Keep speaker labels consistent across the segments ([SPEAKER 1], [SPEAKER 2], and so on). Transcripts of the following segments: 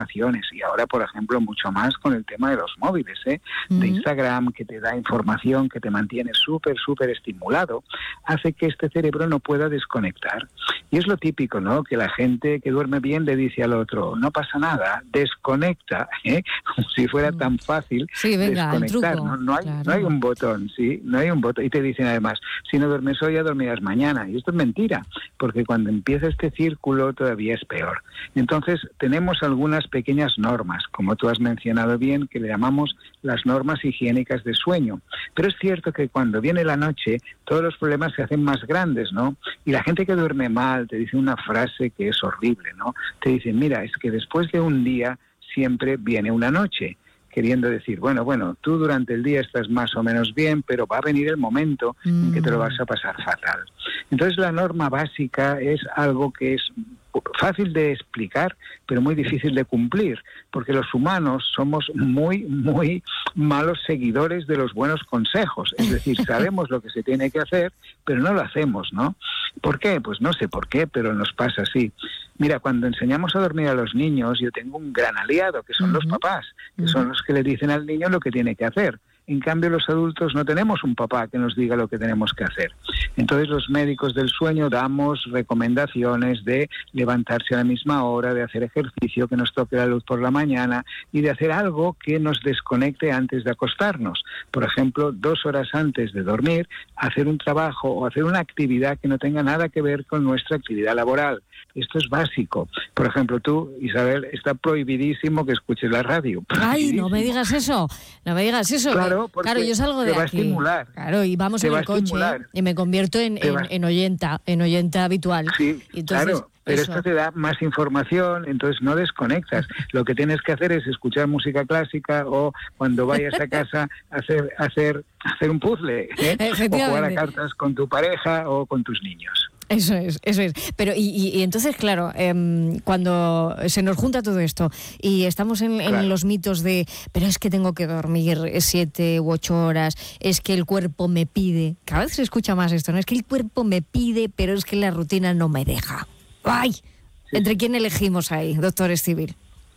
[SPEAKER 1] y ahora, por ejemplo, mucho más con el tema de los móviles, de Instagram, que te da información, que te mantiene súper estimulado, hace que este cerebro no pueda desconectar. Y es lo típico, ¿no? Que la gente que duerme bien le dice al otro, no pasa nada, desconecta, como si fuera tan fácil desconectar.
[SPEAKER 2] Truco,
[SPEAKER 1] No hay un botón, ¿sí? No hay un botón. Y te dicen además, si no duermes hoy, ya dormirás mañana. Y esto es mentira, porque cuando empieza este círculo todavía es peor. Entonces, tenemos algunas pequeñas normas, como tú has mencionado bien, que le llamamos las normas higiénicas de sueño. Pero es cierto que cuando viene la noche, todos los problemas se hacen más grandes, ¿no? Y la gente que duerme mal te dice una frase que es horrible, ¿no? Te dicen, mira, es que después de un día siempre viene una noche. Queriendo decir, bueno, tú durante el día estás más o menos bien, pero va a venir el momento en que te lo vas a pasar fatal. Entonces la norma básica es algo que es fácil de explicar, pero muy difícil de cumplir, porque los humanos somos muy malos seguidores de los buenos consejos. Es decir, sabemos lo que se tiene que hacer, pero no lo hacemos, ¿no? ¿Por qué? Pues no sé por qué, pero nos pasa así. Mira, cuando enseñamos a dormir a los niños, yo tengo un gran aliado, que son los papás, que son los que le dicen al niño lo que tiene que hacer. En cambio, los adultos no tenemos un papá que nos diga lo que tenemos que hacer. Entonces, los médicos del sueño damos recomendaciones de levantarse a la misma hora, de hacer ejercicio, que nos toque la luz por la mañana y de hacer algo que nos desconecte antes de acostarnos. Por ejemplo, 2 horas antes de dormir, hacer un trabajo o hacer una actividad que no tenga nada que ver con nuestra actividad laboral. Esto es básico. Por ejemplo, tú, Isabel, está prohibidísimo que escuches la radio.
[SPEAKER 2] Ay, no me digas eso. Claro, yo salgo de aquí.
[SPEAKER 1] Te va a estimular.
[SPEAKER 2] Claro, y vamos en el coche y me convierto en oyenta habitual.
[SPEAKER 1] Sí, entonces, claro. Pero esto te da más información, entonces no desconectas. Lo que tienes que hacer es escuchar música clásica o cuando vayas a casa hacer un puzzle, o jugar a cartas con tu pareja o con tus niños.
[SPEAKER 2] Eso es. Pero y entonces, claro, cuando se nos junta todo esto y estamos en los mitos de, pero es que tengo que dormir 7 u 8 horas, es que el cuerpo me pide. Cada vez se escucha más esto, ¿no? Es que el cuerpo me pide, pero es que la rutina no me deja. ¡Ay! Sí. ¿Entre quién elegimos ahí, doctor Estivill?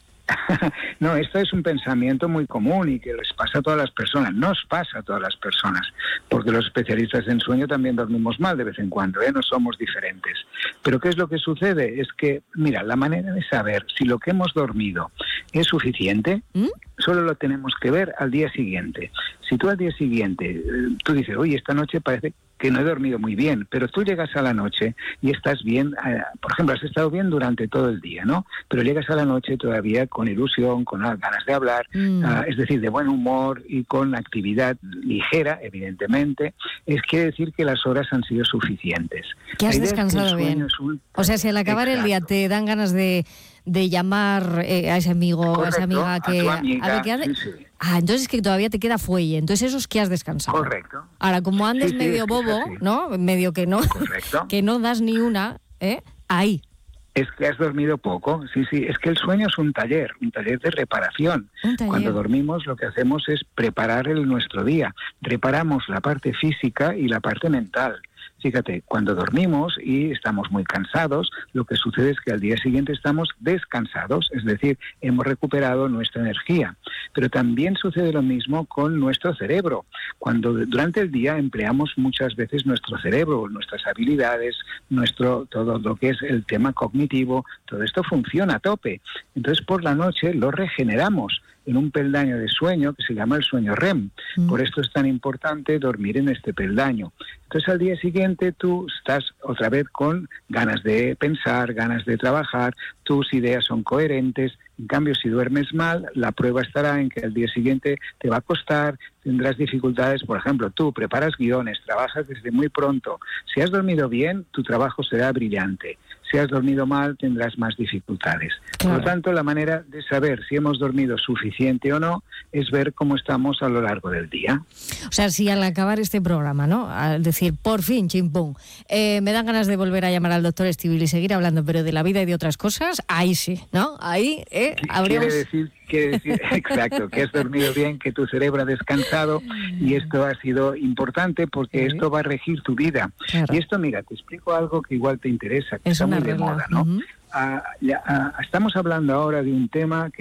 [SPEAKER 1] No, esto es un pensamiento muy común y que les pasa a todas las personas. Nos pasa a todas las personas, porque los especialistas en sueño también dormimos mal de vez en cuando, no somos diferentes. Pero ¿qué es lo que sucede? Es que, mira, la manera de saber si lo que hemos dormido es suficiente, solo lo tenemos que ver al día siguiente. Si tú al día siguiente, tú dices, oye, esta noche parece que no he dormido muy bien, pero tú llegas a la noche y estás bien, por ejemplo, has estado bien durante todo el día, ¿no? Pero llegas a la noche todavía con ilusión, con ganas de hablar, es decir, de buen humor y con actividad ligera, evidentemente, quiere decir que las horas han sido suficientes.
[SPEAKER 2] Que has descansado bien. O sea, si al acabar el día te dan ganas de llamar a ese amigo, a esa amiga entonces es que todavía te queda fuelle, entonces eso es que has descansado.
[SPEAKER 1] Correcto.
[SPEAKER 2] Ahora, como andes medio bobo, ¿no? Medio que no, que no das ni una, ahí.
[SPEAKER 1] Es que has dormido poco, es que el sueño es un taller de reparación. Cuando dormimos lo que hacemos es preparar nuestro día, reparamos la parte física y la parte mental. Fíjate, cuando dormimos y estamos muy cansados, lo que sucede es que al día siguiente estamos descansados, es decir, hemos recuperado nuestra energía. Pero también sucede lo mismo con nuestro cerebro. Cuando durante el día empleamos muchas veces nuestro cerebro, nuestras habilidades, todo lo que es el tema cognitivo, todo esto funciona a tope. Entonces por la noche lo regeneramos en un peldaño de sueño que se llama el sueño REM. Por esto es tan importante dormir en este peldaño. Entonces al día siguiente tú estás otra vez con ganas de pensar, ganas de trabajar, tus ideas son coherentes. En cambio, si duermes mal, la prueba estará en que al día siguiente te va a costar, tendrás dificultades. Por ejemplo, tú preparas guiones, trabajas desde muy pronto. Si has dormido bien, tu trabajo será brillante. Si has dormido mal, tendrás más dificultades. Claro. Por lo tanto, la manera de saber si hemos dormido suficiente o no es ver cómo estamos a lo largo del día.
[SPEAKER 2] O sea, si al acabar este programa, ¿no? Al decir, por fin, chimpún, me dan ganas de volver a llamar al doctor Estivill y seguir hablando, pero de la vida y de otras cosas, ahí sí, ¿no? Ahí habríamos...
[SPEAKER 1] Quiere decir, exacto, que has dormido bien, que tu cerebro ha descansado, y esto ha sido importante porque esto va a regir tu vida. Claro. Y esto, mira, te explico algo que igual te interesa, que está muy de moda, ¿no? Estamos hablando ahora de un tema que